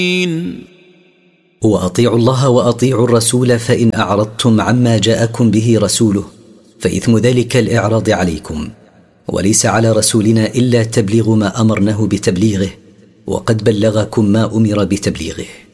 وأطيعوا الله وأطيعوا الرسول، فإن أعرضتم عما جاءكم به رسوله فإثم ذلك الإعراض عليكم، وليس على رسولنا إلا تبليغ ما أمرناه بتبليغه، وقد بلغكم ما أمر بتبليغه.